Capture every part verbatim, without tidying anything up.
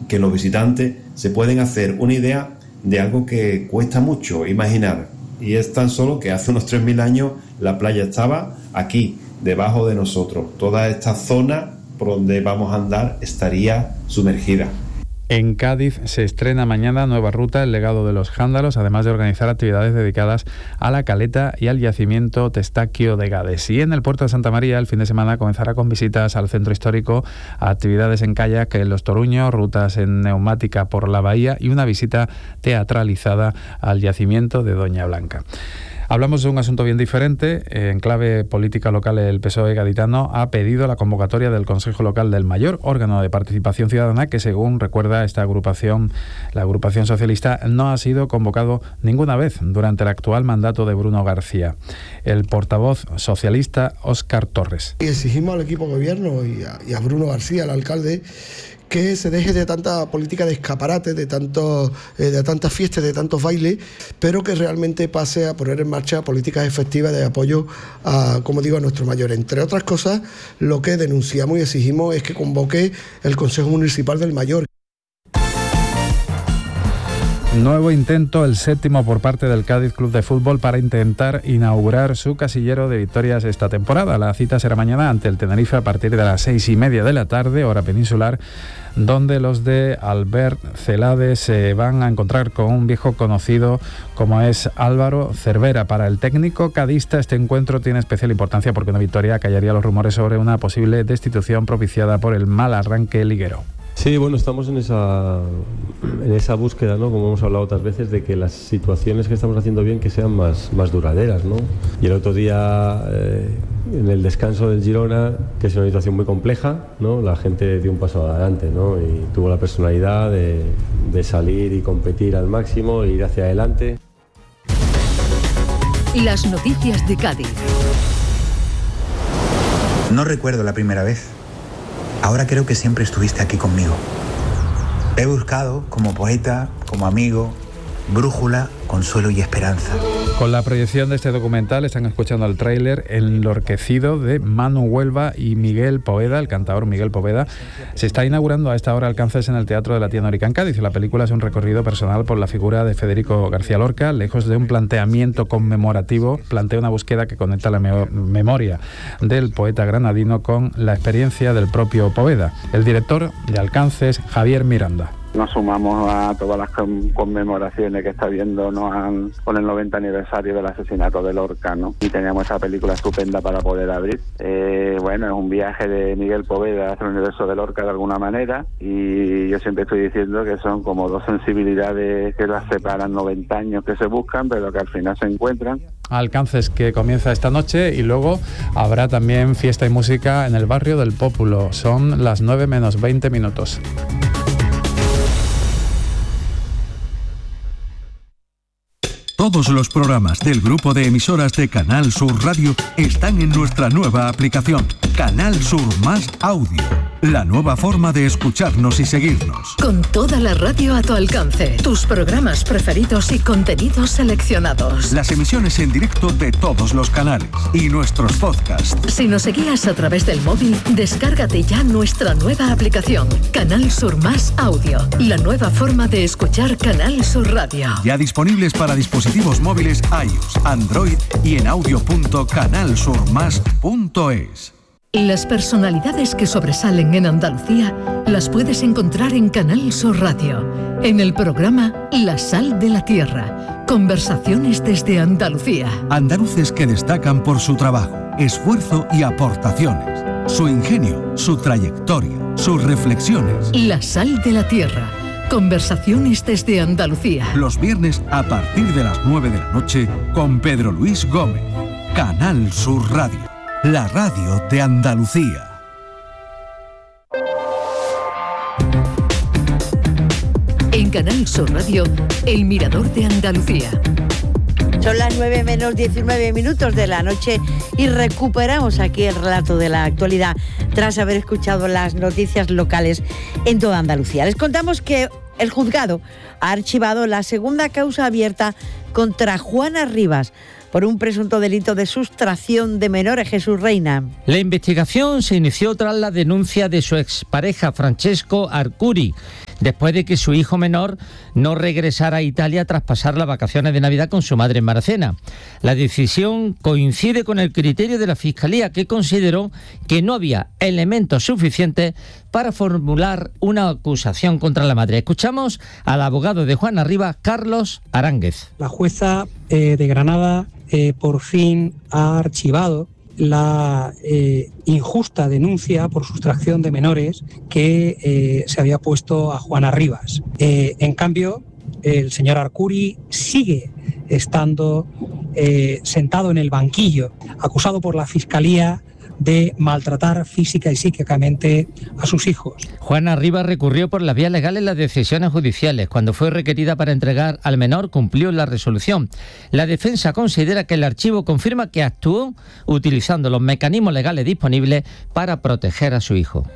que los visitantes se pueden hacer una idea de algo que cuesta mucho imaginar. Y es tan solo que hace unos tres mil años la playa estaba aquí, debajo de nosotros. Toda esta zona por donde vamos a andar estaría sumergida. En Cádiz se estrena mañana nueva ruta El legado de los Jándalos, además de organizar actividades dedicadas a la caleta y al yacimiento Testaquio de Gades. Y en el puerto de Santa María el fin de semana comenzará con visitas al centro histórico, actividades en kayak en Los Toruños, rutas en neumática por la bahía y una visita teatralizada al yacimiento de Doña Blanca. Hablamos de un asunto bien diferente. En clave política local, el P S O E gaditano ha pedido la convocatoria del Consejo Local del Mayor, órgano de participación ciudadana, que según recuerda esta agrupación, la agrupación socialista, no ha sido convocado ninguna vez durante el actual mandato de Bruno García. El portavoz socialista, Óscar Torres. Y exigimos al equipo de gobierno y a, y a Bruno García, el alcalde, que se deje de tanta política de escaparate, de tantos, eh, de tantas fiestas, de tantos bailes, pero que realmente pase a poner en marcha políticas efectivas de apoyo a, como digo, a nuestro mayor. Entre otras cosas, lo que denunciamos y exigimos es que convoque el Consejo Municipal del Mayor. Nuevo intento, el séptimo por parte del Cádiz Club de Fútbol para intentar inaugurar su casillero de victorias esta temporada. La cita será mañana ante el Tenerife a partir de las seis y media de la tarde, hora peninsular, donde los de Albert Celades se van a encontrar con un viejo conocido como es Álvaro Cervera. Para el técnico cadista este encuentro tiene especial importancia porque una victoria callaría los rumores sobre una posible destitución propiciada por el mal arranque liguero. Sí, bueno, estamos en esa en esa búsqueda, ¿no? Como hemos hablado otras veces, de que las situaciones que estamos haciendo bien que sean más, más duraderas, ¿no? Y el otro día, eh, en el descanso del Girona, que es una situación muy compleja, ¿no? La gente dio un paso adelante, ¿no? Y tuvo la personalidad de, de salir y competir al máximo e ir hacia adelante. Las noticias de Cádiz. No recuerdo la primera vez. Ahora creo que siempre estuviste aquí conmigo. He buscado, como poeta, como amigo, brújula, consuelo y esperanza. Con la proyección de este documental están escuchando el tráiler Enlorquecido de Manu Huelva y Miguel Poveda, el cantador Miguel Poveda. Se está inaugurando a esta hora Alcances en el Teatro de la Tía Norica en Cádiz. La película es un recorrido personal por la figura de Federico García Lorca. Lejos de un planteamiento conmemorativo, plantea una búsqueda que conecta la me- memoria del poeta granadino con la experiencia del propio Poveda. El director de Alcances, Javier Miranda. Nos sumamos a todas las conmemoraciones que está habiendo, ¿no? An, con el noventa aniversario del asesinato de Lorca, ¿no? Y teníamos esta película estupenda para poder abrir. Eh, bueno, es un viaje de Miguel Poveda hacia el universo de Lorca de alguna manera, y yo siempre estoy diciendo que son como dos sensibilidades que las separan noventa años que se buscan, pero que al final se encuentran. Alcances que comienza esta noche y luego habrá también fiesta y música en el barrio del Pópulo. Son las nueve menos veinte minutos. Todos los programas del grupo de emisoras de Canal Sur Radio están en nuestra nueva aplicación, Canal Sur Más Audio, la nueva forma de escucharnos y seguirnos. Con toda la radio a tu alcance, tus programas preferidos y contenidos seleccionados. Las emisiones en directo de todos los canales y nuestros podcasts. Si nos seguías a través del móvil, descárgate ya nuestra nueva aplicación, Canal Sur Más Audio, la nueva forma de escuchar Canal Sur Radio. Ya disponibles para dispositivos móviles iOS, Android y en audio punto canal sur más punto es. Las personalidades que sobresalen en Andalucía las puedes encontrar en Canal Sur Radio, en el programa La Sal de la Tierra, conversaciones desde Andalucía. Andaluces que destacan por su trabajo, esfuerzo y aportaciones, su ingenio, su trayectoria, sus reflexiones. La Sal de la Tierra, conversaciones desde Andalucía. Los viernes a partir de las nueve de la noche con Pedro Luis Gómez. Canal Sur Radio, la radio de Andalucía. En Canal Sur Radio, El Mirador de Andalucía. Son las nueve menos diecinueve minutos de la noche y recuperamos aquí el relato de la actualidad tras haber escuchado las noticias locales en toda Andalucía. Les contamos que el juzgado ha archivado la segunda causa abierta contra Juana Rivas por un presunto delito de sustracción de menores. Jesús Reina. La investigación se inició tras la denuncia de su expareja Francesco Arcuri. después de que su hijo menor no regresara a Italia tras pasar las vacaciones de Navidad con su madre en Maracena. La decisión coincide con el criterio de la Fiscalía, que consideró que no había elementos suficientes para formular una acusación contra la madre. Escuchamos al abogado de Juana Rivas, Carlos Aránguez. La jueza eh, de Granada eh, por fin ha archivado la eh, injusta denuncia por sustracción de menores que eh, se había puesto a Juana Rivas. Eh, en cambio, el señor Arcuri sigue estando eh, sentado en el banquillo, acusado por la Fiscalía de maltratar física y psíquicamente a sus hijos. Juana Rivas recurrió por las vías legales las decisiones judiciales. Cuando fue requerida para entregar al menor, cumplió la resolución. La defensa considera que el archivo confirma que actuó utilizando los mecanismos legales disponibles para proteger a su hijo.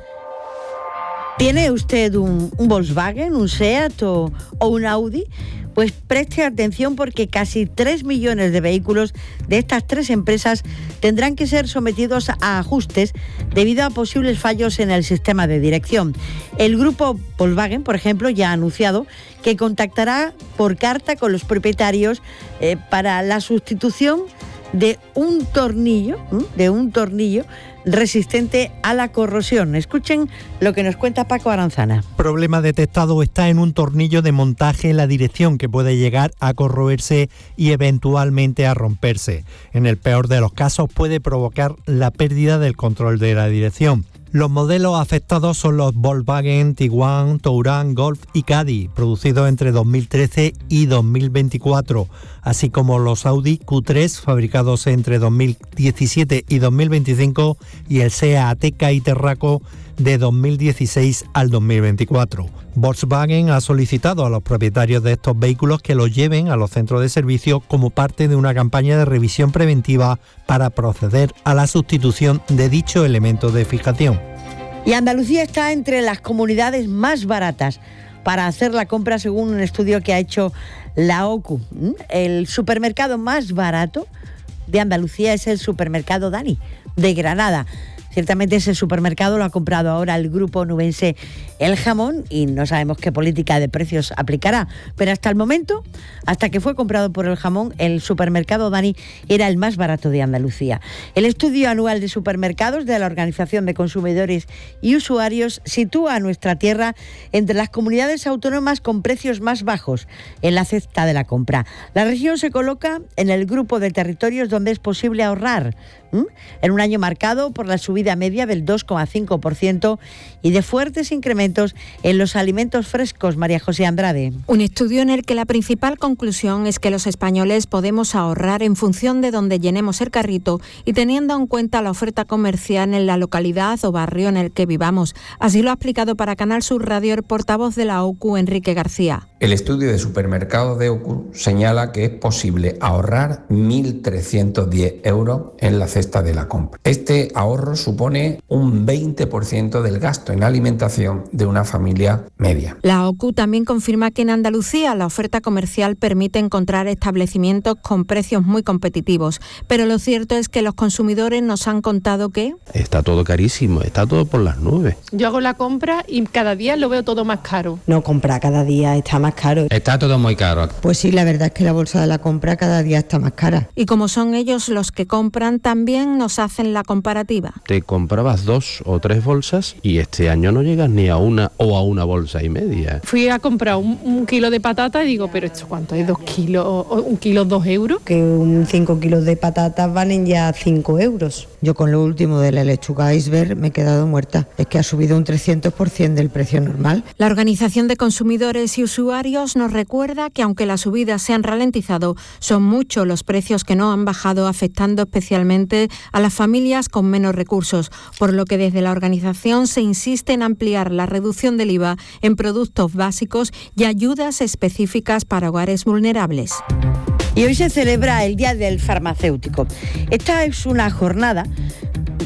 ¿Tiene usted un, un Volkswagen, un SEAT o, o un Audi? Pues preste atención, porque casi tres millones de vehículos de estas tres empresas tendrán que ser sometidos a ajustes debido a posibles fallos en el sistema de dirección. El grupo Volkswagen, por ejemplo, ya ha anunciado que contactará por carta con los propietarios eh, para la sustitución de un tornillo, ¿eh? de un tornillo resistente a la corrosión. Escuchen lo que nos cuenta Paco Aranzana. Problema detectado está en un tornillo de montaje en la dirección, que puede llegar a corroerse y eventualmente a romperse. En el peor de los casos puede provocar la pérdida del control de la dirección. Los modelos afectados son los Volkswagen, Tiguan, Touran, Golf y Caddy, producidos entre dos mil trece y dos mil veinticuatro, así como los Audi Q tres, fabricados entre dos mil diecisiete y dos mil veinticinco, y el SEAT Ateca y Terraco de dos mil dieciséis al dos mil veinticuatro. Volkswagen ha solicitado a los propietarios de estos vehículos que los lleven a los centros de servicio como parte de una campaña de revisión preventiva para proceder a la sustitución de dicho elemento de fijación. Y Andalucía está entre las comunidades más baratas para hacer la compra, según un estudio que ha hecho la O C U. El supermercado más barato de Andalucía es el supermercado Dani, de Granada. Ciertamente ese supermercado lo ha comprado ahora el grupo nubense El Jamón y no sabemos qué política de precios aplicará. Pero hasta el momento, hasta que fue comprado por El Jamón, el supermercado Dani era el más barato de Andalucía. El estudio anual de supermercados de la Organización de Consumidores y Usuarios sitúa a nuestra tierra entre las comunidades autónomas con precios más bajos en la cesta de la compra. La región se coloca en el grupo de territorios donde es posible ahorrar, ¿Mm? en un año marcado por la subida media del dos coma cinco por ciento y de fuertes incrementos en los alimentos frescos. María José Andrade. Un estudio en el que la principal conclusión es que los españoles podemos ahorrar en función de donde llenemos el carrito y teniendo en cuenta la oferta comercial en la localidad o barrio en el que vivamos. Así lo ha explicado para Canal Sur Radio el portavoz de la O C U, Enrique García. El estudio de supermercados de O C U señala que es posible ahorrar mil trescientos diez euros en la cesta de la compra. Este ahorro supone un veinte por ciento del gasto en alimentación de una familia media. La O C U también confirma que en Andalucía la oferta comercial permite encontrar establecimientos con precios muy competitivos, pero lo cierto es que los consumidores nos han contado que está todo carísimo, está todo por las nubes. Yo hago la compra y cada día lo veo todo más caro. No, comprar cada día está más caro. Está todo muy caro. Pues sí, la verdad es que la bolsa de la compra cada día está más cara. Y como son ellos los que compran, también nos hacen la comparativa. Te comprabas dos o tres bolsas y este año no llegas ni a una o a una bolsa y media. Fui a comprar un, un kilo de patata y digo, pero ¿esto cuánto es? ¿Dos kilos? ¿O un kilo dos euros? Que un cinco kilos de patatas valen ya cinco euros. Yo con lo último de la lechuga iceberg me he quedado muerta. Es que ha subido un trescientos por ciento del precio normal. La Organización de Consumidores y Usuarios nos recuerda que aunque las subidas se han ralentizado, son muchos los precios que no han bajado, afectando especialmente a las familias con menos recursos, por lo que desde la organización se insiste en ampliar la reducción del I V A en productos básicos y ayudas específicas para hogares vulnerables. Y hoy se celebra el Día del Farmacéutico. Esta es una jornada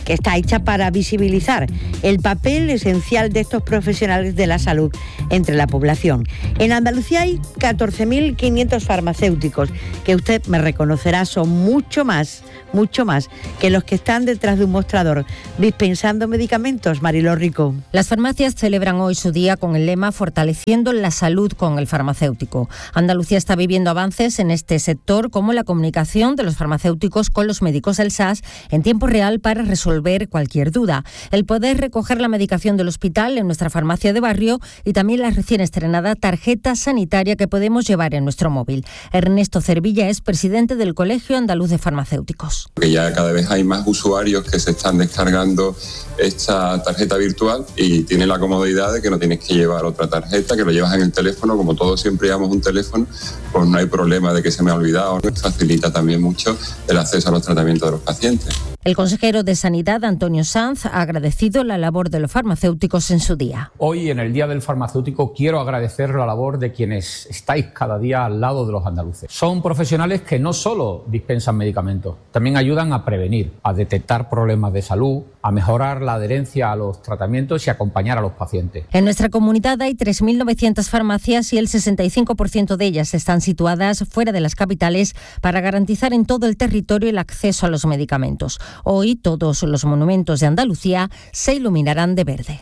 que está hecha para visibilizar el papel esencial de estos profesionales de la salud entre la población. En Andalucía hay catorce mil quinientos farmacéuticos, que usted me reconocerá son mucho más, mucho más que los que están detrás de un mostrador dispensando medicamentos. Mariló Rico. Las farmacias celebran hoy su día con el lema Fortaleciendo la salud con el farmacéutico. Andalucía está viviendo avances en este sector, como la comunicación de los farmacéuticos con los médicos del S A S en tiempo real para resolver cualquier duda. El poder recoger la medicación del hospital en nuestra farmacia de barrio y también la recién estrenada tarjeta sanitaria que podemos llevar en nuestro móvil. Ernesto Cervilla es presidente del Colegio Andaluz de Farmacéuticos. Que ya cada vez hay más usuarios que se están descargando esta tarjeta virtual y tienen la comodidad de que no tienes que llevar otra tarjeta, que lo llevas en el teléfono. Como todos siempre llevamos un teléfono, pues no hay problema de que se me ha olvidado. Facilita también mucho el acceso a los tratamientos de los pacientes. El consejero de Sanidad, Antonio Sanz, ha agradecido la labor de los farmacéuticos en su día. Hoy, en el Día del Farmacéutico, quiero agradecer la labor de quienes estáis cada día al lado de los andaluces. Son profesionales que no solo dispensan medicamentos, también ayudan a prevenir, a detectar problemas de salud, a mejorar la adherencia a los tratamientos y acompañar a los pacientes. En nuestra comunidad hay tres mil novecientas farmacias y el sesenta y cinco por ciento de ellas están situadas fuera de las capitales para garantizar en todo el territorio el acceso a los medicamentos. Hoy todos los monumentos de Andalucía se iluminarán de verde.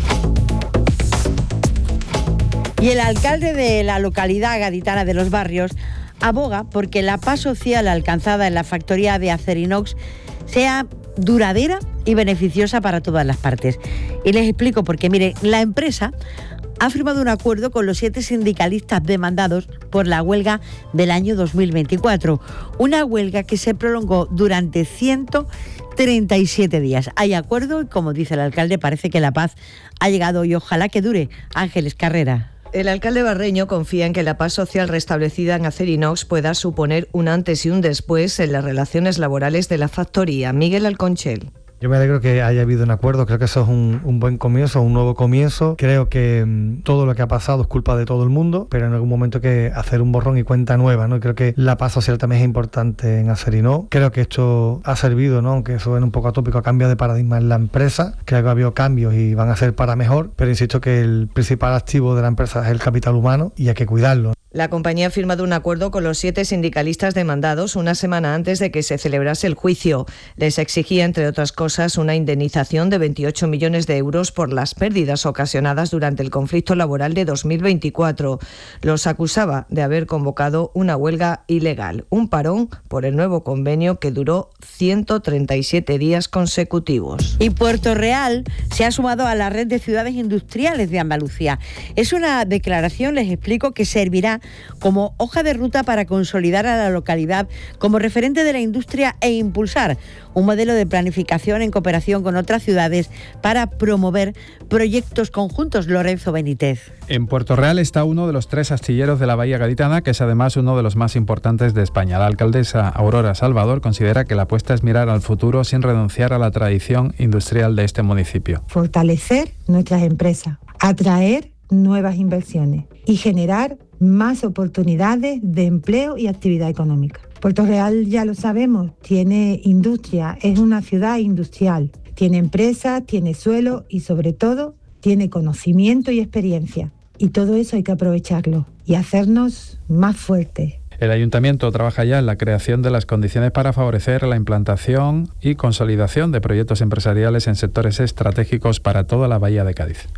Y el alcalde de la localidad gaditana de Los Barrios aboga porque la paz social alcanzada en la factoría de Acerinox sea duradera y beneficiosa para todas las partes. Y les explico por qué. Mire, la empresa ha firmado un acuerdo con los siete sindicalistas demandados por la huelga del año dos mil veinticuatro. Una huelga que se prolongó durante ciento treinta y siete días. Hay acuerdo y, como dice el alcalde, parece que la paz ha llegado y ojalá que dure. Ángeles Carrera. El alcalde barreño confía en que la paz social restablecida en Acerinox pueda suponer un antes y un después en las relaciones laborales de la factoría. Miguel Alconchel. Yo me alegro que haya habido un acuerdo, creo que eso es un, un buen comienzo, un nuevo comienzo. Creo que mmm, todo lo que ha pasado es culpa de todo el mundo, pero en algún momento hay que hacer un borrón y cuenta nueva, ¿no? Y creo que la paz social también es importante en Acerinox. Creo que esto ha servido, ¿no? Aunque suene un poco atópico, a cambio de paradigma en la empresa. Creo que ha habido cambios y van a ser para mejor, pero insisto que el principal activo de la empresa es el capital humano y hay que cuidarlo. La compañía ha firmado un acuerdo con los siete sindicalistas demandados una semana antes de que se celebrase el juicio. Les exigía, entre otras cosas, una indemnización de veintiocho millones de euros por las pérdidas ocasionadas durante el conflicto laboral de dos mil veinticuatro. Los acusaba de haber convocado una huelga ilegal, un parón por el nuevo convenio que duró ciento treinta y siete días consecutivos. Y Puerto Real se ha sumado a la red de ciudades industriales de Andalucía. Es una declaración, les explico, que servirá como hoja de ruta para consolidar a la localidad como referente de la industria e impulsar un modelo de planificación en cooperación con otras ciudades para promover proyectos conjuntos. Lorenzo Benítez. En Puerto Real está uno de los tres astilleros de la Bahía Gaditana, que es además uno de los más importantes de España. La alcaldesa Aurora Salvador considera que la apuesta es mirar al futuro sin renunciar a la tradición industrial de este municipio. Fortalecer nuestras empresas, atraer nuevas inversiones y generar más oportunidades de empleo y actividad económica. Puerto Real, ya lo sabemos, tiene industria, es una ciudad industrial, tiene empresas, tiene suelo y sobre todo tiene conocimiento y experiencia. Y todo eso hay que aprovecharlo y hacernos más fuertes. El Ayuntamiento trabaja ya en la creación de las condiciones para favorecer la implantación y consolidación de proyectos empresariales en sectores estratégicos para toda la Bahía de Cádiz.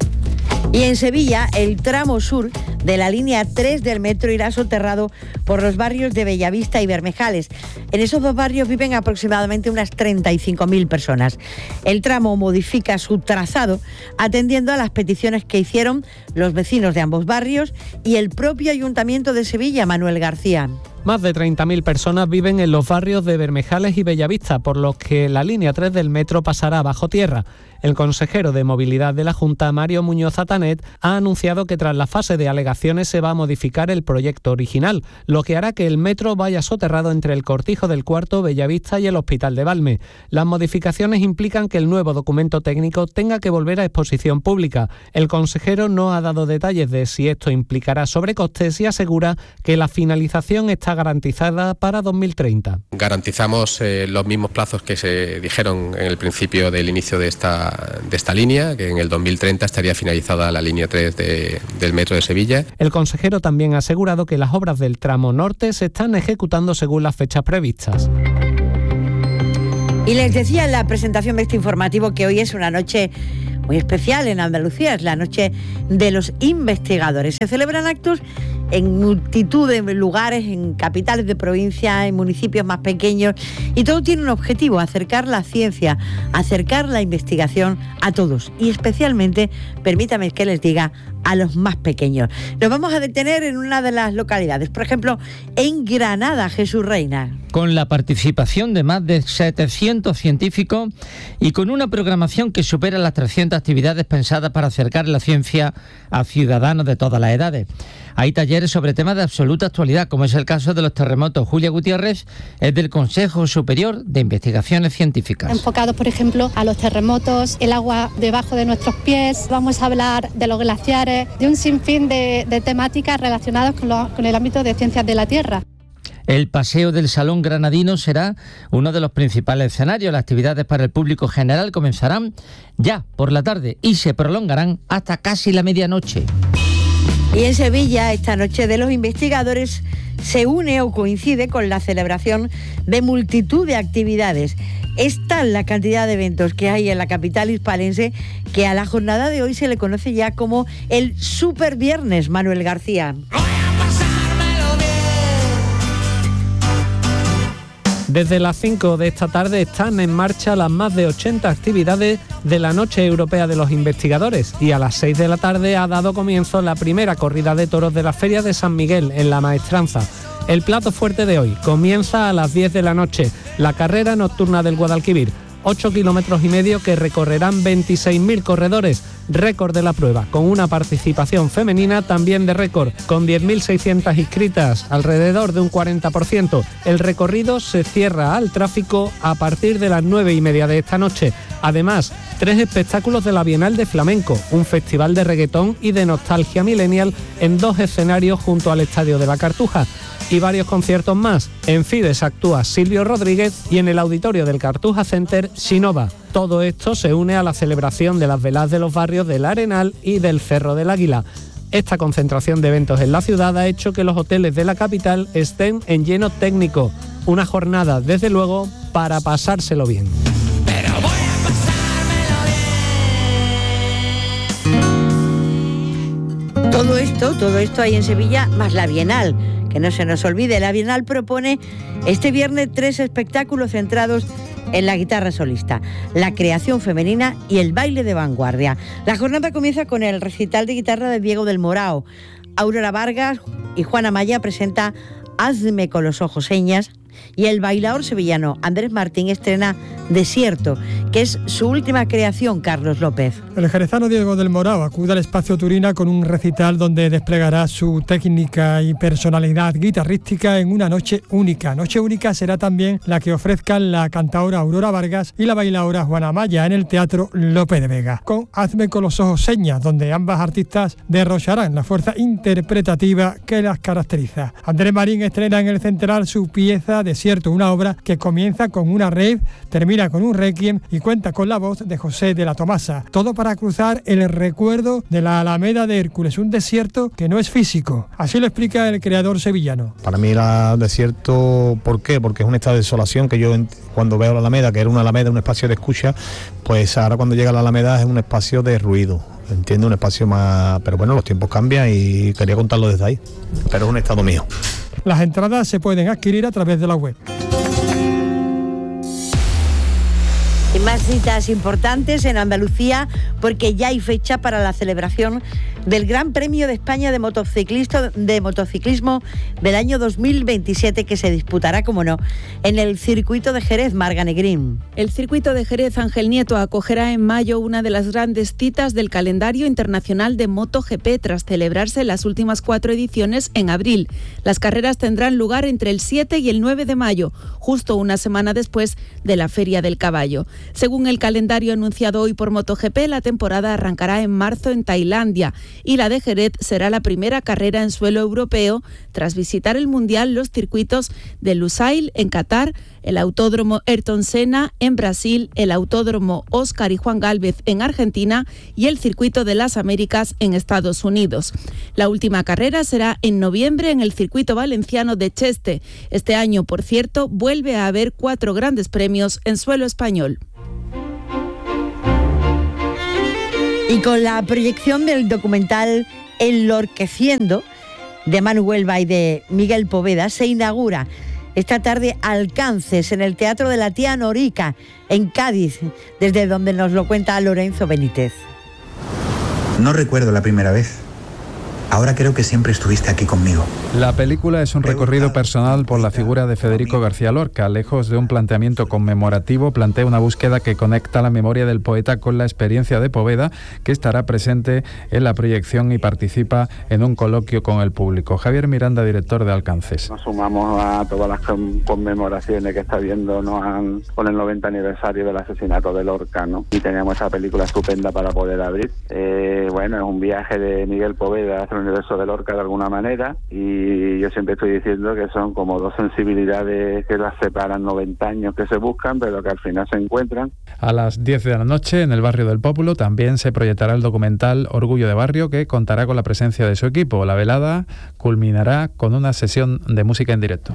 Y en Sevilla, el tramo sur de la línea tres del metro irá soterrado por los barrios de Bellavista y Bermejales. En esos dos barrios viven aproximadamente unas treinta y cinco mil personas. El tramo modifica su trazado atendiendo a las peticiones que hicieron los vecinos de ambos barrios y el propio Ayuntamiento de Sevilla, Manuel García. Más de treinta mil personas viven en los barrios de Bermejales y Bellavista, por lo que la línea tres del metro pasará bajo tierra. El consejero de Movilidad de la Junta, Mario Muñoz Atanet, ha anunciado que tras la fase de alegaciones se va a modificar el proyecto original, lo que hará que el metro vaya soterrado entre el Cortijo del Cuarto, Bellavista y el Hospital de Valme. Las modificaciones implican que el nuevo documento técnico tenga que volver a exposición pública. El consejero no ha dado detalles de si esto implicará sobrecostes y asegura que la finalización está garantizada para dos mil treinta. Garantizamos eh, los mismos plazos que se dijeron en el principio del inicio de esta, de esta línea, que en el dos mil treinta estaría finalizada la línea tres de, del metro de Sevilla. El consejero también ha asegurado que las obras del tramo norte se están ejecutando según las fechas previstas. Y les decía en la presentación de este informativo que hoy es una noche muy especial en Andalucía, es la noche de los investigadores. Se celebran actos en multitud de lugares, en capitales de provincia, en municipios más pequeños, y todo tiene un objetivo: acercar la ciencia, acercar la investigación a todos, y especialmente, permítame que les diga, a los más pequeños. Nos vamos a detener en una de las localidades, por ejemplo, en Granada, Jesús Reina. Con la participación de más de setecientos científicos y con una programación que supera las trescientas actividades pensadas para acercar la ciencia a ciudadanos de todas las edades. Hay talleres sobre temas de absoluta actualidad, como es el caso de los terremotos. Julia Gutiérrez es del Consejo Superior de Investigaciones Científicas. Enfocados, por ejemplo, a los terremotos, el agua debajo de nuestros pies. Vamos a hablar de los glaciares, de un sinfín de, de temáticas relacionadas con, lo, con el ámbito de ciencias de la Tierra. El paseo del Salón Granadino será uno de los principales escenarios. Las actividades para el público general comenzarán ya por la tarde y se prolongarán hasta casi la medianoche. Y en Sevilla, esta noche de los investigadores se une o coincide con la celebración de multitud de actividades. Es tal la cantidad de eventos que hay en la capital hispalense que a la jornada de hoy se le conoce ya como el Super Viernes, Manuel García. Desde las cinco de esta tarde están en marcha las más de ochenta actividades de la Noche Europea de los Investigadores, y a las seis de la tarde ha dado comienzo la primera corrida de toros de la Feria de San Miguel en La Maestranza. El plato fuerte de hoy comienza a las diez de la noche, la carrera nocturna del Guadalquivir, ocho kilómetros y medio que recorrerán veintiséis mil corredores, récord de la prueba, con una participación femenina también de récord, con diez mil seiscientas inscritas, alrededor de un cuarenta por ciento. El recorrido se cierra al tráfico a partir de las nueve y media de esta noche. Además, tres espectáculos de la Bienal de Flamenco, un festival de reggaetón y de nostalgia millennial en dos escenarios junto al Estadio de la Cartuja, y varios conciertos más. En Fides actúa Silvio Rodríguez y en el auditorio del Cartuja Center, Sinova. Todo esto se une a la celebración de las velas de los barrios del Arenal y del Cerro del Águila. Esta concentración de eventos en la ciudad ha hecho que los hoteles de la capital estén en lleno técnico. Una jornada, desde luego, para pasárselo bien. Pero voy a pasármelo bien. Todo esto, todo esto hay en Sevilla, más la Bienal. Que no se nos olvide, la Bienal propone este viernes tres espectáculos centrados en la guitarra solista, la creación femenina y el baile de vanguardia. La jornada comienza con el recital de guitarra de Diego del Morao. Aurora Vargas y Juana Maya presenta Hazme con los ojos señas, y el bailaor sevillano Andrés Martín estrena Desierto, que es su última creación, Carlos López. El jerezano Diego del Morao acude al Espacio Turina con un recital donde desplegará su técnica y personalidad guitarrística en una noche única. Noche única será también la que ofrezcan la cantaora Aurora Vargas y la bailaora Juana Maya en el Teatro Lope de Vega, con Hazme con los ojos señas, donde ambas artistas derrocharán la fuerza interpretativa que las caracteriza. Andrés Marín estrena en el Central su pieza Desierto, una obra que comienza con una rave, termina con un requiem y cuenta con la voz de José de la Tomasa. Todo para cruzar el recuerdo de la Alameda de Hércules, un desierto que no es físico. Así lo explica el creador sevillano. Para mí el desierto, ¿por qué? Porque es un estado de desolación que yo cuando veo la Alameda, que era una Alameda, un espacio de escucha, pues ahora cuando llega a la Alameda es un espacio de ruido. Entiendo, un espacio más... Pero bueno, los tiempos cambian y quería contarlo desde ahí. Pero es un estado mío. Las entradas se pueden adquirir a través de la web. Y más citas importantes en Andalucía, porque ya hay fecha para la celebración del Gran Premio de España de, motociclista, de motociclismo del año dos mil veintisiete, que se disputará, como no, en el circuito de Jerez. Marga Negrín. El circuito de Jerez Ángel Nieto acogerá en mayo una de las grandes citas del calendario internacional de MotoGP, tras celebrarse las últimas cuatro ediciones en abril. Las carreras tendrán lugar entre el siete y el nueve de mayo, justo una semana después de la Feria del Caballo. Según el calendario anunciado hoy por MotoGP, la temporada arrancará en marzo en Tailandia y la de Jerez será la primera carrera en suelo europeo tras visitar el Mundial los circuitos de Lusail en Qatar, el Autódromo Ayrton Senna en Brasil, el Autódromo Óscar y Juan Gálvez en Argentina y el Circuito de las Américas en Estados Unidos. La última carrera será en noviembre en el circuito valenciano de Cheste. Este año, por cierto, vuelve a haber cuatro grandes premios en suelo español. Y con la proyección del documental Enlorqueciendo de Manu Huelva y de Miguel Poveda, se inaugura esta tarde Alcances en el Teatro de la Tía Norica, en Cádiz, desde donde nos lo cuenta Lorenzo Benítez. No recuerdo la primera vez. Ahora creo que siempre estuviste aquí conmigo. La película es un recorrido personal por la figura de Federico García Lorca. Lejos de un planteamiento conmemorativo, plantea una búsqueda que conecta la memoria del poeta con la experiencia de Poveda, que estará presente en la proyección y participa en un coloquio con el público. Javier Miranda, director de Alcances. Nos sumamos a todas las conmemoraciones que está habiendo, ¿no?, con el noventa aniversario del asesinato de Lorca, ¿no? Y teníamos esa película estupenda para poder abrir. Eh, bueno, es un viaje de Miguel Poveda hacia el universo de Lorca de alguna manera, y yo siempre estoy diciendo que son como dos sensibilidades que las separan noventa años que se buscan, pero que al final se encuentran. A las diez de la noche, en el barrio del Pópulo, también se proyectará el documental Orgullo de Barrio, que contará con la presencia de su equipo. La velada culminará con una sesión de música en directo.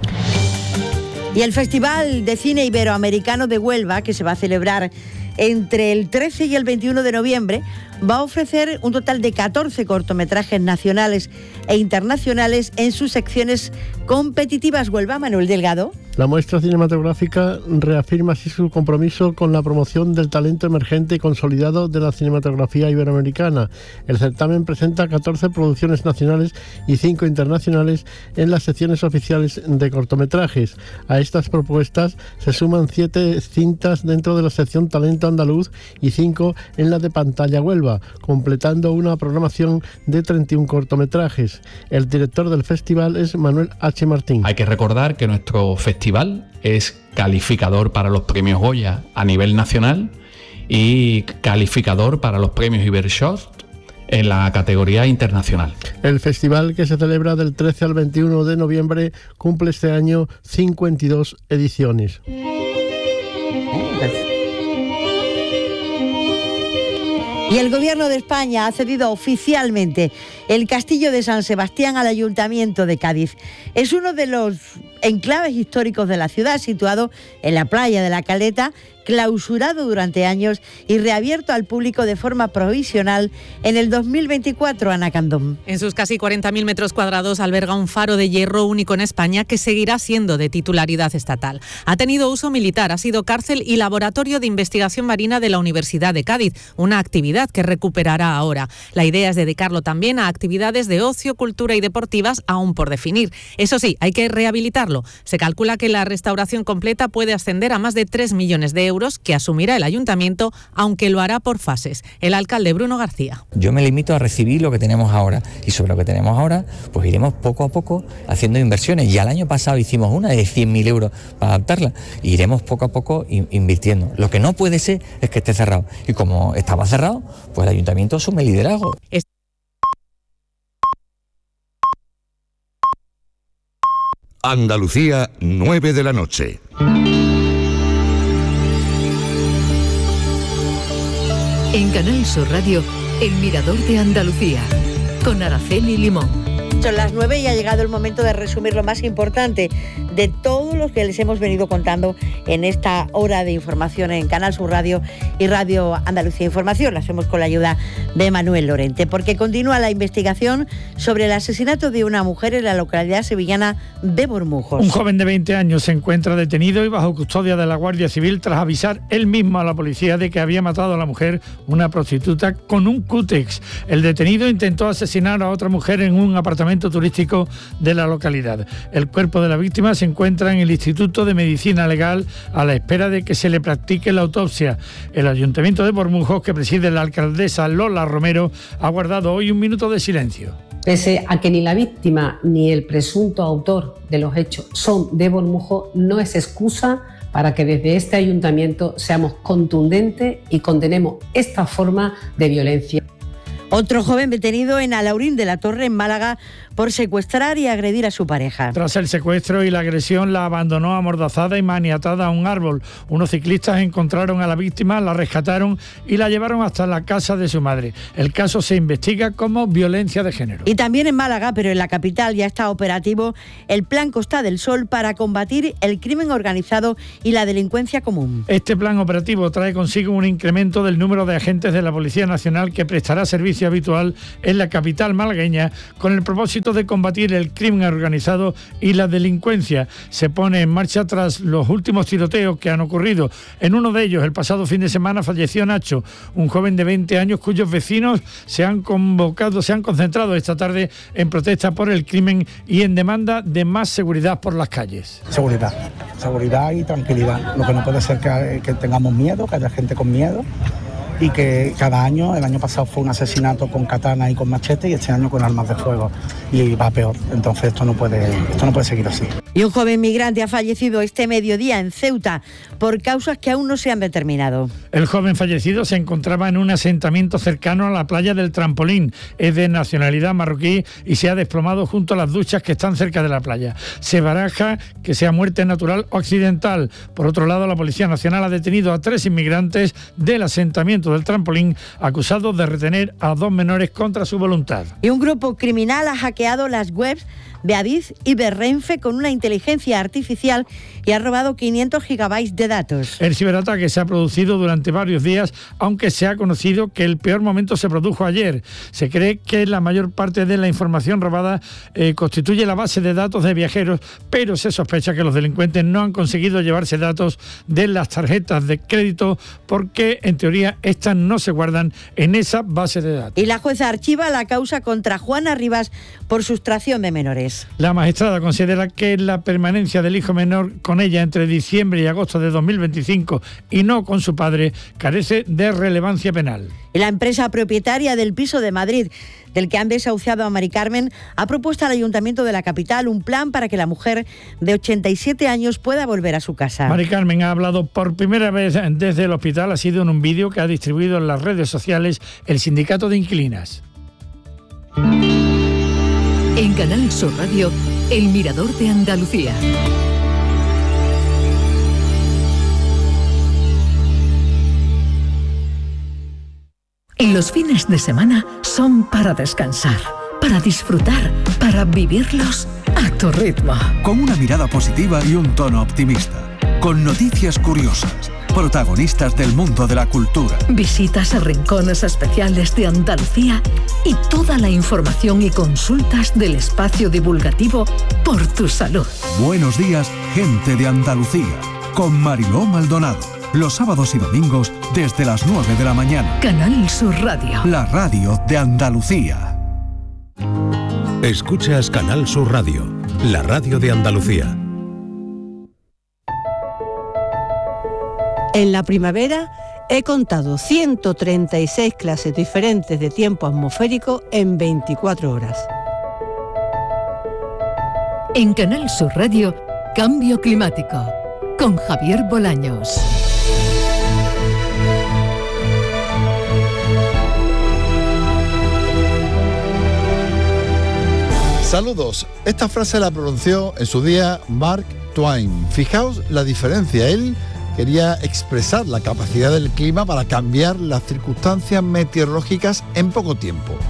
Y el Festival de Cine Iberoamericano de Huelva, que se va a celebrar entre el trece y el veintiuno de noviembre, va a ofrecer un total de catorce cortometrajes nacionales e internacionales en sus secciones competitivas. Huelva, Manuel Delgado. La muestra cinematográfica reafirma así su compromiso con la promoción del talento emergente y consolidado de la cinematografía iberoamericana. El certamen presenta catorce producciones nacionales y cinco internacionales en las secciones oficiales de cortometrajes. A estas propuestas se suman siete cintas dentro de la sección Talento Andaluz y cinco en la de Pantalla Huelva, completando una programación de treinta y uno cortometrajes. El director del festival es Manuel H. Martín. Hay que recordar que nuestro festival es calificador para los premios Goya a nivel nacional y calificador para los premios Ibershot en la categoría internacional. El festival, que se celebra del trece al veintiuno de noviembre, cumple este año cincuenta y dos ediciones. Y el Gobierno de España ha cedido oficialmente el Castillo de San Sebastián al Ayuntamiento de Cádiz. Es uno de los enclaves históricos de la ciudad, situado en la playa de la Caleta, clausurado durante años y reabierto al público de forma provisional en el dos mil veinticuatro, Ana Candón. En sus casi cuarenta mil metros cuadrados alberga un faro de hierro único en España, que seguirá siendo de titularidad estatal. Ha tenido uso militar, ha sido cárcel y laboratorio de investigación marina de la Universidad de Cádiz, una actividad que recuperará ahora. La idea es dedicarlo también a actividades de ocio, cultura y deportivas, aún por definir. Eso sí, hay que rehabilitarlo. Se calcula que la restauración completa puede ascender a más de tres millones de euros que asumirá el ayuntamiento, aunque lo hará por fases. El alcalde Bruno García. Yo me limito a recibir lo que tenemos ahora, y sobre lo que tenemos ahora pues iremos poco a poco haciendo inversiones. Ya el año pasado hicimos una de cien mil euros para adaptarla, e iremos poco a poco invirtiendo. Lo que no puede ser es que esté cerrado, y como estaba cerrado, pues el ayuntamiento asume liderazgo. Es Andalucía, nueve de la noche. En Canal Sur Radio, El Mirador de Andalucía, con Araceli Limón. Son las nueve y ha llegado el momento de resumir lo más importante de todo lo que les hemos venido contando en esta hora de información en Canal Sur Radio y Radio Andalucía Información. Lo hacemos con la ayuda de Manuel Lorente, porque continúa la investigación sobre el asesinato de una mujer en la localidad sevillana de Bormujos. Un joven de veinte años se encuentra detenido y bajo custodia de la Guardia Civil tras avisar él mismo a la policía de que había matado a la mujer, una prostituta, con un cútex. El detenido intentó asesinar a otra mujer en un apartamento turístico de la localidad. El cuerpo de la víctima se encuentra en el Instituto de Medicina Legal a la espera de que se le practique la autopsia. El Ayuntamiento de Bormujos, que preside la alcaldesa Lola Romero, ha guardado hoy un minuto de silencio. Pese a que ni la víctima ni el presunto autor de los hechos son de Bormujos, no es excusa para que desde este ayuntamiento seamos contundentes y condenemos esta forma de violencia. Otro joven detenido en Alaurín de la Torre, en Málaga, por secuestrar y agredir a su pareja. Tras el secuestro y la agresión, la abandonó amordazada y maniatada a un árbol. Unos ciclistas encontraron a la víctima, la rescataron y la llevaron hasta la casa de su madre. El caso se investiga como violencia de género. Y también en Málaga, pero en la capital, ya está operativo el Plan Costa del Sol para combatir el crimen organizado y la delincuencia común. Este plan operativo trae consigo un incremento del número de agentes de la Policía Nacional que prestará servicio habitual en la capital malagueña con el propósito de combatir el crimen organizado y la delincuencia. Se pone en marcha tras los últimos tiroteos que han ocurrido. En uno de ellos, el pasado fin de semana, falleció Nacho, un joven de veinte años cuyos vecinos se han convocado, se han concentrado esta tarde en protesta por el crimen y en demanda de más seguridad por las calles. Seguridad, seguridad y tranquilidad. Lo que no puede ser que, que tengamos miedo, que haya gente con miedo. Y que cada año, el año pasado fue un asesinato con katana y con machete y este año con armas de fuego y va peor. Entonces esto no puede, esto no puede seguir así. Y un joven migrante ha fallecido este mediodía en Ceuta por causas que aún no se han determinado. El joven fallecido se encontraba en un asentamiento cercano a la playa del Trampolín. Es de nacionalidad marroquí y se ha desplomado junto a las duchas que están cerca de la playa. Se baraja que sea muerte natural o accidental. Por otro lado, la Policía Nacional ha detenido a tres inmigrantes del asentamiento del Trampolín, acusados de retener a dos menores contra su voluntad. Y un grupo criminal ha hackeado las webs de Adif y de Renfe con una inteligencia artificial y ha robado quinientos gigabytes de datos. El ciberataque se ha producido durante varios días, aunque se ha conocido que el peor momento se produjo ayer. Se cree que la mayor parte de la información robada eh, constituye la base de datos de viajeros, pero se sospecha que los delincuentes no han conseguido llevarse datos de las tarjetas de crédito porque, en teoría, estas no se guardan en esa base de datos. Y la jueza archiva la causa contra Juana Rivas por sustracción de menores. La magistrada considera que la permanencia del hijo menor con ella entre diciembre y agosto de dos mil veinticinco y no con su padre carece de relevancia penal. Y la empresa propietaria del piso de Madrid, del que han desahuciado a Mari Carmen, ha propuesto al Ayuntamiento de la capital un plan para que la mujer de ochenta y siete años pueda volver a su casa. Mari Carmen ha hablado por primera vez desde el hospital, ha sido en un vídeo que ha distribuido en las redes sociales el sindicato de inquilinas. En Canal Sur Radio, El Mirador de Andalucía. Los fines de semana son para descansar, para disfrutar, para vivirlos a tu ritmo. Con una mirada positiva y un tono optimista. Con noticias curiosas. Protagonistas del mundo de la cultura. Visitas a rincones especiales de Andalucía y toda la información y consultas del espacio divulgativo Por tu Salud. Buenos días, gente de Andalucía. Con Mariló Maldonado. Los sábados y domingos desde las nueve de la mañana. Canal Sur Radio. La radio de Andalucía. Escuchas Canal Sur Radio, la radio de Andalucía. En la primavera he contado ciento treinta y seis clases diferentes de tiempo atmosférico en veinticuatro horas. En Canal Sur Radio, Cambio Climático, con Javier Bolaños. Saludos. Esta frase la pronunció en su día Mark Twain. Fijaos la diferencia. Él quería expresar la capacidad del clima para cambiar las circunstancias meteorológicas en poco tiempo.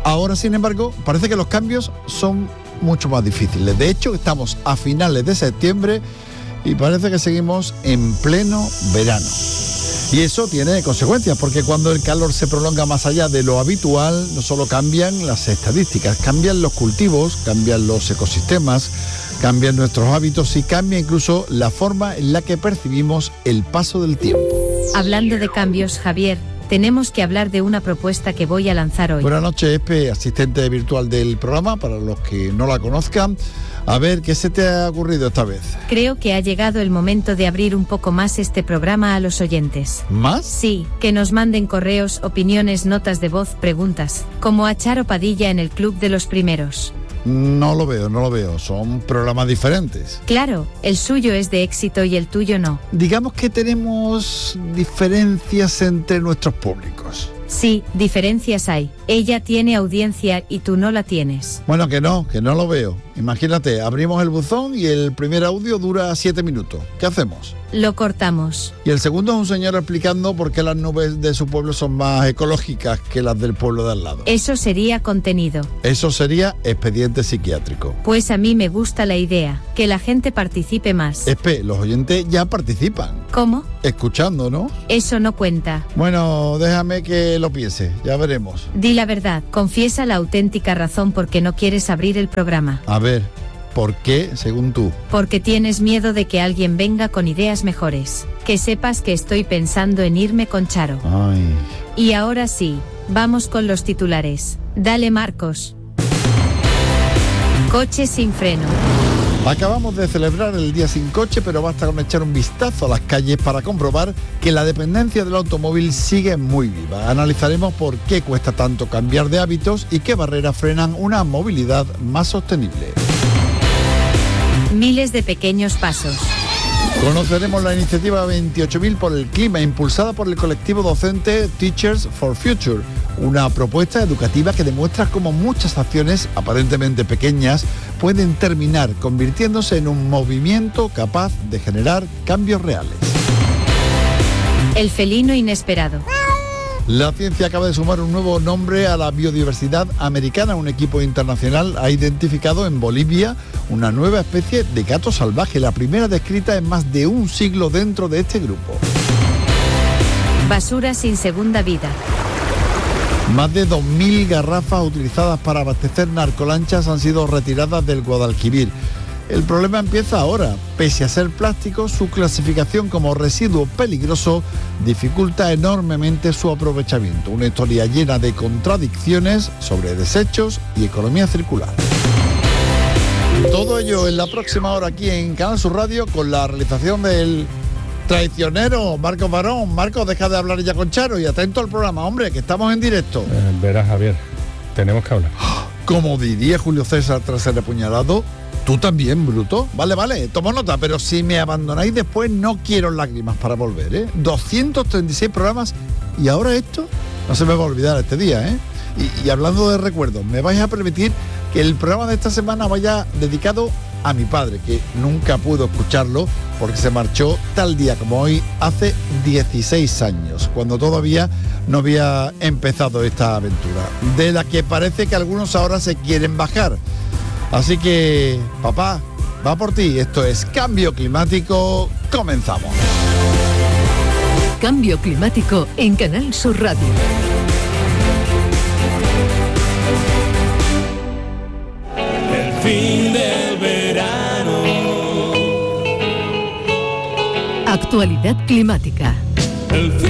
Ahora, sin embargo, parece que los cambios son mucho más difíciles. De hecho, estamos a finales de septiembre y parece que seguimos en pleno verano. Y eso tiene consecuencias, porque cuando el calor se prolonga más allá de lo habitual, no solo cambian las estadísticas, cambian los cultivos, cambian los ecosistemas, cambian nuestros hábitos y cambia incluso la forma en la que percibimos el paso del tiempo. Hablando de cambios, Javier, tenemos que hablar de una propuesta que voy a lanzar hoy. Buenas noches, Espe, asistente virtual del programa, para los que no la conozcan. A ver, ¿qué se te ha ocurrido esta vez? Creo que ha llegado el momento de abrir un poco más este programa a los oyentes. ¿Más? Sí, que nos manden correos, opiniones, notas de voz, preguntas, como a Charo Padilla en el Club de los Primeros. No lo veo, no lo veo. Son programas diferentes. Claro, el suyo es de éxito y el tuyo no. Digamos que tenemos diferencias entre nuestros públicos. Sí, diferencias hay. Ella tiene audiencia y tú no la tienes. Bueno, que no, que no lo veo. Imagínate, abrimos el buzón y el primer audio dura siete minutos. ¿Qué hacemos? Lo cortamos. Y el segundo es un señor explicando por qué las nubes de su pueblo son más ecológicas que las del pueblo de al lado. Eso sería contenido. Eso sería expediente psiquiátrico. Pues a mí me gusta la idea, que la gente participe más. Espe, los oyentes ya participan. ¿Cómo? Escuchando, ¿no? Eso no cuenta. Bueno, déjame que lo piense, ya veremos. Di la verdad, confiesa la auténtica razón por qué no quieres abrir el programa. A ver, ¿por qué, según tú? Porque tienes miedo de que alguien venga con ideas mejores. Que sepas que estoy pensando en irme con Charo. Ay. Y ahora sí, vamos con los titulares. Dale, Marcos. Coche sin freno. Acabamos de celebrar el Día Sin Coche, pero basta con echar un vistazo a las calles para comprobar que la dependencia del automóvil sigue muy viva. Analizaremos por qué cuesta tanto cambiar de hábitos y qué barreras frenan una movilidad más sostenible. Miles de pequeños pasos. Conoceremos la iniciativa veintiocho mil por el clima, impulsada por el colectivo docente Teachers for Future, una propuesta educativa que demuestra cómo muchas acciones aparentemente pequeñas pueden terminar convirtiéndose en un movimiento capaz de generar cambios reales. El felino inesperado. La ciencia acaba de sumar un nuevo nombre a la biodiversidad americana. Un equipo internacional ha identificado en Bolivia una nueva especie de gato salvaje, la primera descrita en más de un siglo dentro de este grupo. Basura sin segunda vida. Más de dos mil garrafas utilizadas para abastecer narcolanchas han sido retiradas del Guadalquivir. El problema empieza ahora. Pese a ser plástico, su clasificación como residuo peligroso dificulta enormemente su aprovechamiento. Una historia llena de contradicciones sobre desechos y economía circular. Todo ello en la próxima hora aquí en Canal Sur Radio, con la realización del traicionero Marcos Barón. Marcos, deja de hablar ya con Charo y atento al programa, hombre, que estamos en directo. Eh, verás, Javier, tenemos que hablar. Como diría Julio César tras ser apuñalado, tú también, bruto. Vale, vale, tomo nota, pero si me abandonáis después no quiero lágrimas para volver, ¿eh? doscientos treinta y seis programas y ahora esto no se me va a olvidar este día, ¿eh? Y, y hablando de recuerdos, me vais a permitir que el programa de esta semana vaya dedicado a mi padre, que nunca pudo escucharlo porque se marchó tal día como hoy hace dieciséis años, cuando todavía no había empezado esta aventura, de la que parece que algunos ahora se quieren bajar. Así que, papá, va por ti. Esto es Cambio Climático. Comenzamos. Cambio Climático en Canal Sur Radio. El fin del verano. Actualidad climática. El fin